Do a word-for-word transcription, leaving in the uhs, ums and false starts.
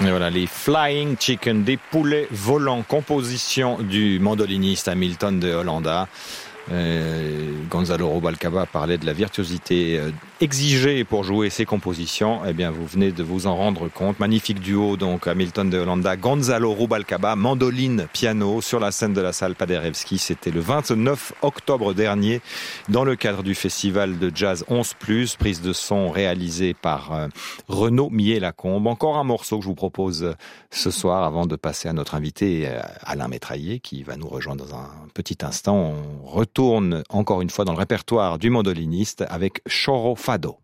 Et voilà, les Flying Chicken, des poulets volants, composition du mandoliniste Hamilton de Hollanda. Euh, Gonzalo Rubalcaba parlait de la virtuosité euh, exigée pour jouer ces compositions. Eh bien, vous venez de vous en rendre compte. Magnifique duo, donc Hamilton de Hollanda, Gonzalo Rubalcaba, mandoline, piano, sur la scène de la salle Paderewski. C'était le vingt-neuf octobre dernier, dans le cadre du festival de jazz onze plus, prise de son réalisée par euh, Renaud Millet-Lacombe. Encore un morceau que je vous propose ce soir, avant de passer à notre invité euh, Alain Métraillé, qui va nous rejoindre dans un petit instant. On retourne tourne encore une fois dans le répertoire du mandoliniste avec Choro Fado.